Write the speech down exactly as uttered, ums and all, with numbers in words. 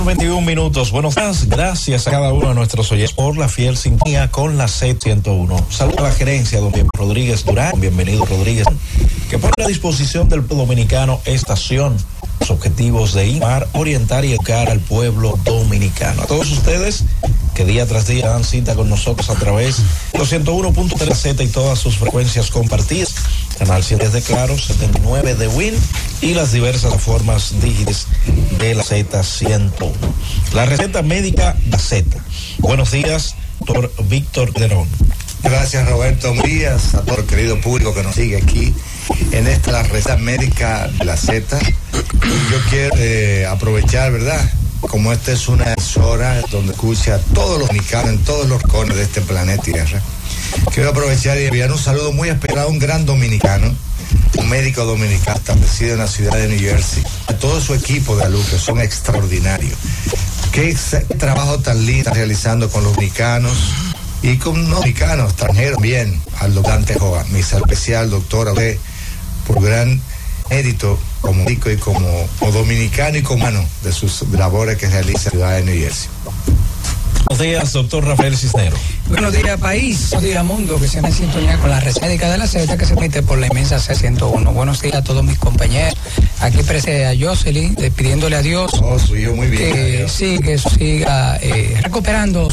veintiún minutos. Buenos días, gracias a cada uno de nuestros oyentes por la fiel sintonía con la Z ciento uno. Saludos a la gerencia, don Rodríguez Durán. Bienvenido, Rodríguez, que pone a disposición del pueblo dominicano estación. Los objetivos de informar, orientar y educar al pueblo dominicano. A todos ustedes que día tras día dan cita con nosotros a través de los ciento uno punto tres Z y todas sus frecuencias compartidas, canal siete de Claro, setenta y nueve de Win y las diversas formas digitales de la Z ciento uno. La receta médica de la Z. Buenos días, doctor Víctor Derón. Gracias, Roberto. Buenos días a todo el querido público que nos sigue aquí en esta la receta médica de la Z. Yo quiero eh, aprovechar, ¿verdad? Como esta es una emisora donde escucha a todos los dominicanos en todos los rincones de este planeta Tierra. Quiero aprovechar y enviar un saludo muy especial a un gran dominicano, un médico dominicano establecido en la ciudad de New Jersey, a todo su equipo de salud, que son extraordinarios. Qué trabajo tan lindo están realizando con los dominicanos y con no dominicanos, extranjeros también, al doctor Dante Joa, mi especial doctora, por gran mérito como médico y como, como dominicano y como humano de sus labores que realiza en la ciudad de New Jersey. Buenos días, doctor Rafael Cisneros. Buenos días, país. Buenos días, mundo, que se me sintonía con la receta médica de la Z que se emite por la inmensa C ciento uno. Buenos días a todos mis compañeros. Aquí presente a Jocelyn, pidiéndole a Dios oh, su hijo muy bien, que, sí, que siga eh, recuperando